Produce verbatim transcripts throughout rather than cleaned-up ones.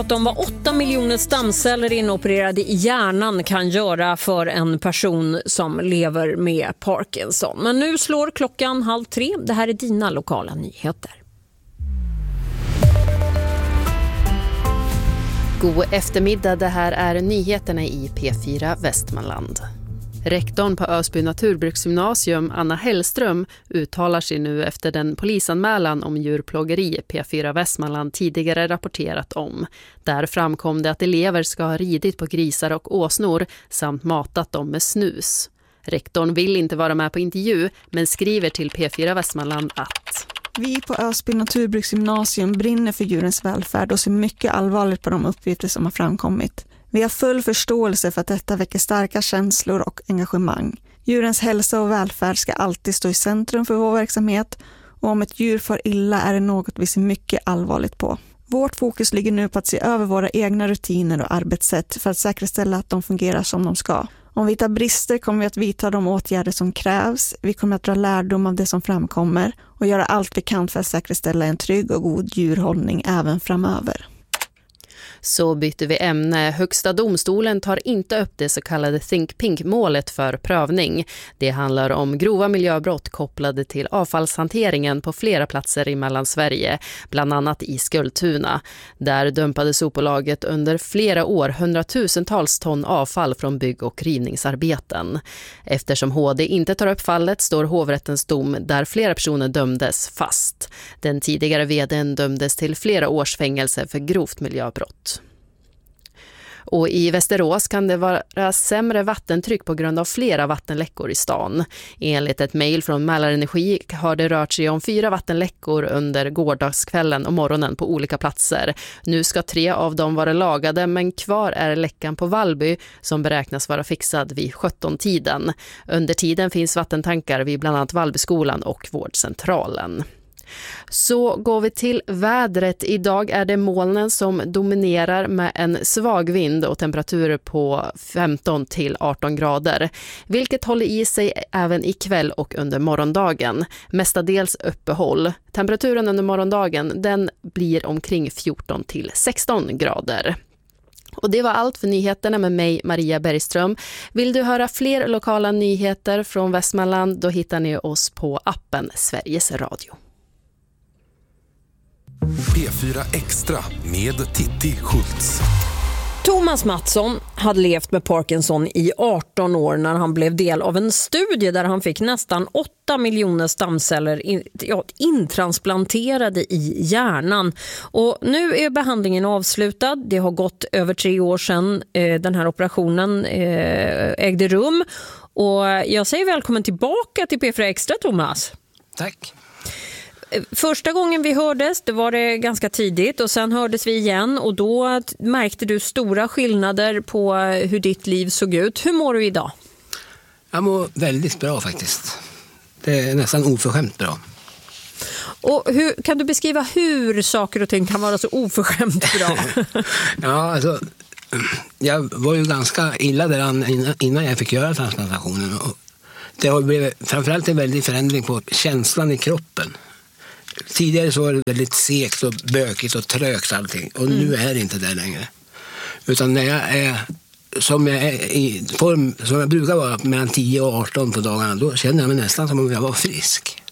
Om vad åtta miljoner stamceller inopererade i hjärnan kan göra för en person som lever med Parkinson. Men nu slår klockan halv tre. Det här är dina lokala nyheter. God eftermiddag, det här är nyheterna i P fyra Västmanland. Rektorn på Ösby naturbruksgymnasium, Anna Hellström, uttalar sig nu efter den polisanmälan om djurplågeri P fyra Västmanland tidigare rapporterat om. Där framkom det att elever ska ha ridit på grisar och åsnor samt matat dem med snus. Rektorn vill inte vara med på intervju men skriver till P fyra Västmanland att vi på Ösby naturbruksgymnasium brinner för djurens välfärd och ser mycket allvarligt på de uppgifter som har framkommit. Vi har full förståelse för att detta väcker starka känslor och engagemang. Djurens hälsa och välfärd ska alltid stå i centrum för vår verksamhet och om ett djur får illa är det något vi ser mycket allvarligt på. Vårt fokus ligger nu på att se över våra egna rutiner och arbetssätt för att säkerställa att de fungerar som de ska. Om vi hittar brister kommer vi att vidta de åtgärder som krävs. Vi kommer att dra lärdom av det som framkommer och göra allt vi kan för att säkerställa en trygg och god djurhållning även framöver. Så byter vi ämne. Högsta domstolen tar inte upp det så kallade Think Pink-målet för prövning. Det handlar om grova miljöbrott kopplade till avfallshanteringen på flera platser i Mellansverige, bland annat i Skultuna. Där dumpade sopbolaget under flera år hundratusentals ton avfall från bygg- och rivningsarbeten. Eftersom H D inte tar upp fallet står hovrättens dom där flera personer dömdes fast. Den tidigare vdn dömdes till flera års fängelse för grovt miljöbrott. Och i Västerås kan det vara sämre vattentryck på grund av flera vattenläckor i stan. Enligt ett mejl från Mälarenergi har det rört sig om fyra vattenläckor under gårdagskvällen och morgonen på olika platser. Nu ska tre av dem vara lagade men kvar är läckan på Vallby som beräknas vara fixad vid sjutton-tiden. Under tiden finns vattentankar vid bland annat Vallbyskolan och vårdcentralen. Så går vi till vädret. Idag är det molnen som dominerar med en svag vind och temperaturer på femton till arton grader. Vilket håller i sig även ikväll och under morgondagen. Mestadels uppehåll. Temperaturen under morgondagen den blir omkring fjorton till sexton grader. Och det var allt för nyheterna med mig, Maria Bergström. Vill du höra fler lokala nyheter från Västmanland, då hittar ni oss på appen Sveriges Radio. P fyra Extra med Titti Schultz. Thomas Mattsson hade levt med Parkinson i arton år när han blev del av en studie där han fick nästan åtta miljoner stamceller in, ja, intransplanterade i hjärnan. Och nu är behandlingen avslutad. Det har gått över tre år sedan eh, den här operationen eh, ägde rum. Och jag säger välkommen tillbaka till P fyra Extra, Thomas. Tack. Första gången vi hördes, det var det ganska tidigt och sen hördes vi igen och då märkte du stora skillnader på hur ditt liv såg ut. Hur mår du idag? Jag mår väldigt bra faktiskt. Det är nästan oförskämt bra. Och hur, kan du beskriva hur saker och ting kan vara så oförskämt bra? Ja, alltså jag var ju ganska illa där innan jag fick göra transplantationen. Och det har blivit framförallt en väldig förändring på känslan i kroppen. Tidigare så var det väldigt segt och bökigt och trögt allting. Och mm. nu är det inte det längre. Utan när jag är som jag är i form som jag brukar vara mellan tio och arton på dagarna, då känner jag mig nästan som om jag var frisk.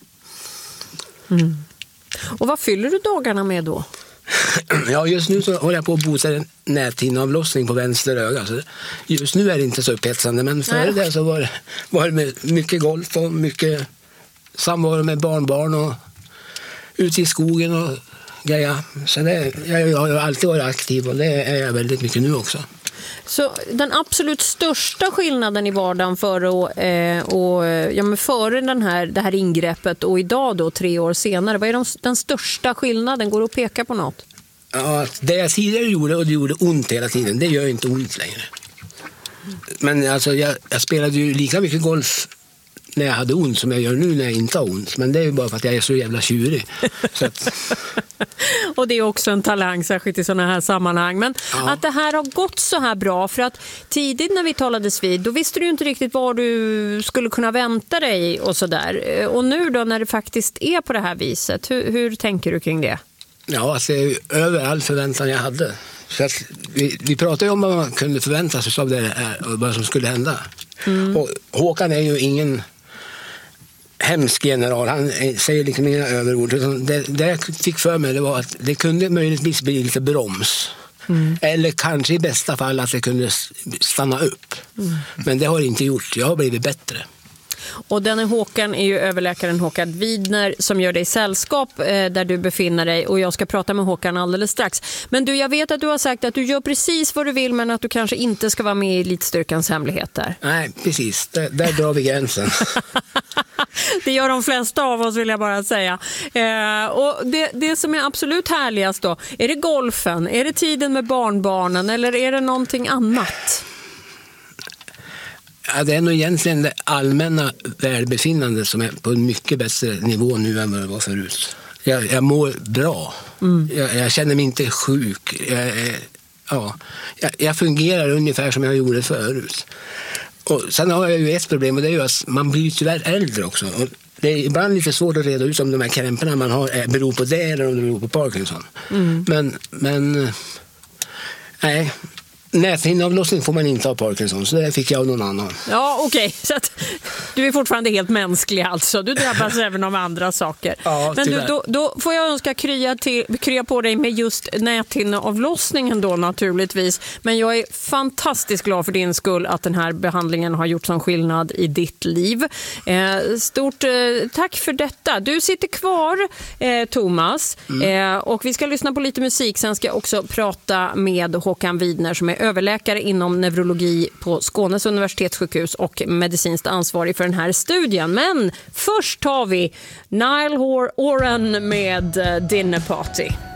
Mm. Och vad fyller du dagarna med då? Ja, just nu så håller jag på att bota en näthinneavlossning på vänster öga. Så just nu är det inte så upphetsande, men före det så var det, var det med mycket golf och mycket samvaro med barnbarn och ute i skogen och grejer. Så det, jag, jag har alltid varit aktiv och det är jag väldigt mycket nu också. Så den absolut största skillnaden i vardagen före, och, eh, och, ja, men före den här, det här ingreppet och idag då, tre år senare, vad är de, den största skillnaden? Går det att peka på något? Ja, det jag tidigare gjorde och det gjorde ont hela tiden, det gör inte ont längre. Men alltså jag, jag spelade ju lika mycket golf när jag hade ont som jag gör nu när jag inte har ont. Men det är ju bara för att jag är så jävla tjurig. Så att... Och det är också en talang, särskilt i sådana här sammanhang. Men ja. Att det här har gått så här bra, för att tidigt när vi talades vid, då visste du inte riktigt vad du skulle kunna vänta dig och sådär. Och nu då när det faktiskt är på det här viset, hur, hur tänker du kring det? Ja, alltså, det är ju över all förväntan jag hade. Så att vi, vi pratade ju om vad man kunde förvänta sig av det här och vad som skulle hända. Mm. Och Håkan är ju ingen hemsk general. Han säger liksom inga överord. Det, det jag fick för mig det var att det kunde möjligtvis bli lite broms. Mm. Eller kanske i bästa fall att det kunde stanna upp. Mm. Men det har det inte gjort. Jag har blivit bättre. Och den är Håkan är ju överläkaren Håkan Widner som gör dig sällskap eh, där du befinner dig, och jag ska prata med Håkan alldeles strax. Men du, jag vet att du har sagt att du gör precis vad du vill, men att du kanske inte ska vara med i Elitstyrkans hemligheter. Nej, precis. Där, där drar vi gränsen. Det gör de flesta av oss, vill jag bara säga. Eh, och det, det som är absolut härligast då, är det golfen? Är det tiden med barnbarnen? Eller är det någonting annat? Ja, det är nog egentligen det allmänna välbefinnande som är på en mycket bättre nivå nu än vad det var förut. Jag, jag mår bra. Mm. Jag, jag känner mig inte sjuk. Jag, ja, jag, jag fungerar ungefär som jag gjorde förut. Och sen har jag ju ett problem, och det är ju att man blir tyvärr äldre också. Och det är ibland lite svårt att reda ut om de här krämporna man har är, beror på det eller om det beror på Parkinson. Mm. Men, men nej... Näthinneavlossning får man inte ha Parkinson, så det fick jag av någon annan. Ja, okej. Okay. Så att du är fortfarande helt mänsklig alltså. Du drabbas även av andra saker. Ja, men du, då, då får jag önska krya, till, krya på dig med just näthinneavlossningen då naturligtvis. Men jag är fantastiskt glad för din skull att den här behandlingen har gjort sån skillnad i ditt liv. Eh, stort eh, tack för detta. Du sitter kvar, eh, Thomas. Mm. Eh, och vi ska lyssna på lite musik. Sen ska jag också prata med Håkan Widner som är överläkare inom neurologi på Skånes universitetssjukhus och medicinskt ansvarig för den här studien. Men först tar vi Niall Horan med Dinner Party.